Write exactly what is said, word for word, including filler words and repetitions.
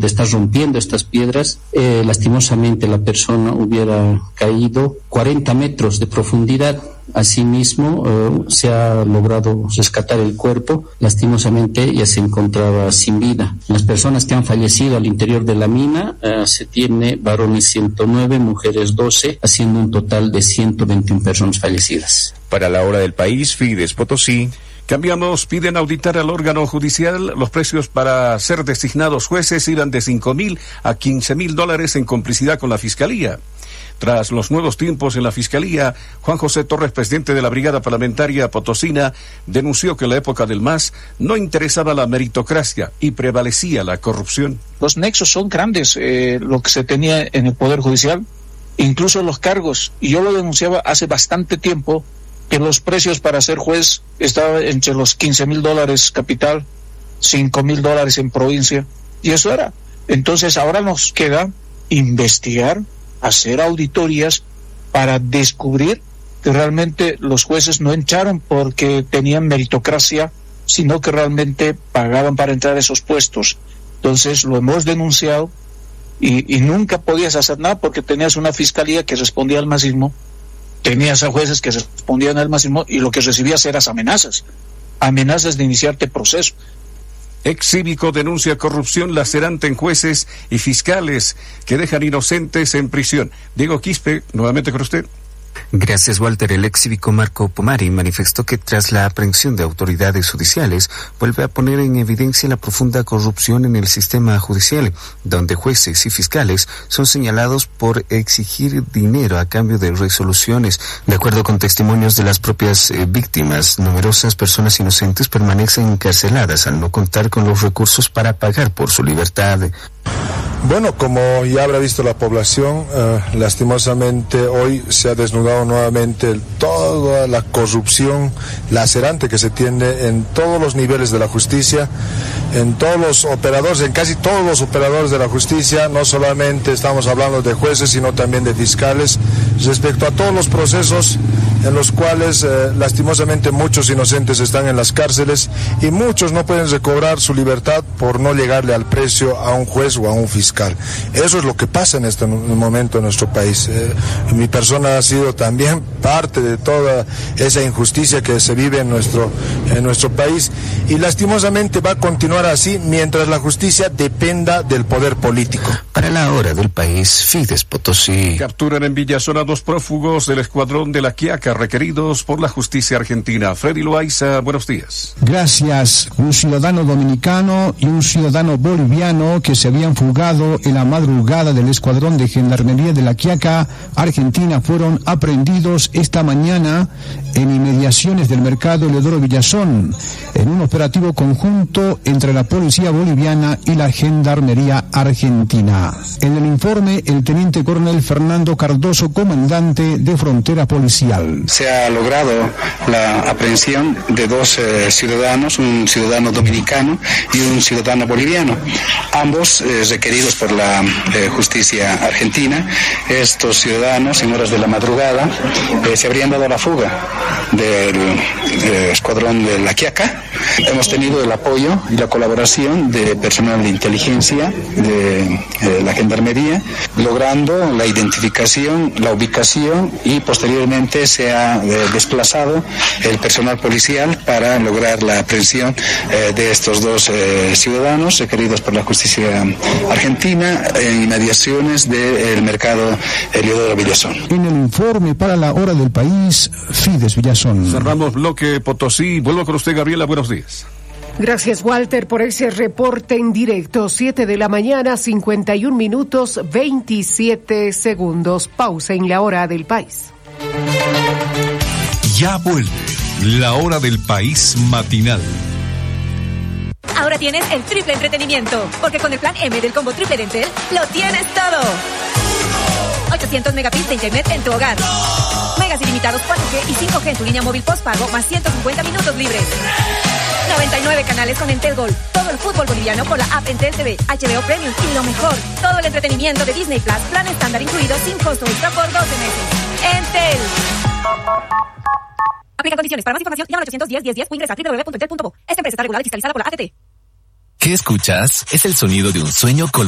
de estar rompiendo estas piedras, eh, lastimosamente la persona hubiera caído cuarenta metros de profundidad. Asimismo, eh, se ha logrado rescatar el cuerpo. Lastimosamente ya se encontraba sin vida. Las personas que han fallecido al interior de la mina, eh, se tiene varones ciento nueve, mujeres doce, haciendo un total de ciento veintiuna personas fallecidas. Para La Hora del País, Fides Potosí. Cambiamos, piden auditar al órgano judicial. Los precios para ser designados jueces irán de cinco mil a quince mil dólares en complicidad con la Fiscalía. Tras los nuevos tiempos en la Fiscalía, Juan José Torres, presidente de la Brigada Parlamentaria Potosina, denunció que en la época del M A S no interesaba la meritocracia y prevalecía la corrupción. Los nexos son grandes, eh, lo que se tenía en el Poder Judicial, incluso los cargos. Y yo lo denunciaba hace bastante tiempo, que los precios para ser juez estaban entre los quince mil dólares capital, cinco mil dólares en provincia, y eso era. Entonces ahora nos queda investigar, hacer auditorías para descubrir que realmente los jueces no entraron porque tenían meritocracia, sino que realmente pagaban para entrar a esos puestos. Entonces lo hemos denunciado y, y nunca podías hacer nada porque tenías una fiscalía que respondía al masismo, tenías a jueces que respondían al masismo y lo que recibías eran amenazas, amenazas de iniciarte proceso. Ex cívico denuncia corrupción lacerante en jueces y fiscales que dejan inocentes en prisión. Diego Quispe, nuevamente con usted. Gracias, Walter. El ex cívico Marco Pomari manifestó que tras la aprehensión de autoridades judiciales vuelve a poner en evidencia la profunda corrupción en el sistema judicial, donde jueces y fiscales son señalados por exigir dinero a cambio de resoluciones. De acuerdo con testimonios de las propias eh, víctimas, numerosas personas inocentes permanecen encarceladas al no contar con los recursos para pagar por su libertad. Bueno, como ya habrá visto la población, eh, lastimosamente hoy se ha desnudado nuevamente toda la corrupción lacerante que se tiene en todos los niveles de la justicia, en todos los operadores, en casi todos los operadores de la justicia. No solamente estamos hablando de jueces, sino también de fiscales, respecto a todos los procesos en los cuales eh, lastimosamente muchos inocentes están en las cárceles y muchos no pueden recobrar su libertad por no llegarle al precio a un juez o a un fiscal. Eso es lo que pasa en este momento en nuestro país. Eh, mi persona ha sido también parte de toda esa injusticia que se vive en nuestro, en nuestro país y lastimosamente va a continuar así mientras la justicia dependa del poder político. Para La Hora del País, Fides Potosí. Capturan en Villazón a dos prófugos del escuadrón de La Quiaca requeridos por la justicia argentina. Freddy Loaiza, buenos días. Gracias. Un ciudadano dominicano y un ciudadano boliviano que se habían fugado en la madrugada del escuadrón de Gendarmería de La Quiaca, Argentina, fueron aprehendidos esta mañana en inmediaciones del mercado Eleodoro Villazón, en un operativo conjunto entre la policía boliviana y la Gendarmería argentina. En el informe, el teniente coronel Fernando Cardoso, comandante de Frontera Policial. Se ha logrado la aprehensión de dos eh, ciudadanos, un ciudadano dominicano y un ciudadano boliviano, ambos eh, requeridos por la eh, justicia argentina. Estos ciudadanos, en horas de la madrugada, eh, se habrían dado a la fuga del eh, escuadrón de La Quiaca. Hemos tenido el apoyo y la colaboración de personal de inteligencia de eh, la Gendarmería, logrando la identificación, la ubicación y posteriormente se ha eh, desplazado el personal policial para lograr la aprehensión eh, de estos dos eh, ciudadanos requeridos por la justicia argentina en inmediaciones del mercado Eleodoro Villazón. En el informe para La Hora del País, Fides Villazón. Cerramos bloque Potosí. Vuelvo con usted, Gabriela. Buenos días. Gracias, Walter, por ese reporte en directo. Siete de la mañana, cincuenta y un minutos, veintisiete segundos. Pausa en La Hora del País. Ya vuelve La Hora del País matinal. Ahora tienes el triple entretenimiento, porque con el plan M del combo triple de Entel, lo tienes todo. ochocientos megabits de internet en tu hogar. Megas ilimitados cuatro G y cinco G en tu línea móvil postpago, más ciento cincuenta minutos libres. noventa y nueve canales con Entel Gol. Todo el fútbol boliviano por la app Entel T V, H B O Premium y lo mejor, todo el entretenimiento de Disney Plus, plan estándar incluido sin costo extra por doce meses. Entel. Aplica condiciones. Para más información, llama al ochocientos diez diez diez o ingresa a doble u doble u doble u punto entel punto bo. Esta empresa está regulada y fiscalizada por la A T T. ¿Qué escuchas? Es el sonido de un sueño colombiano.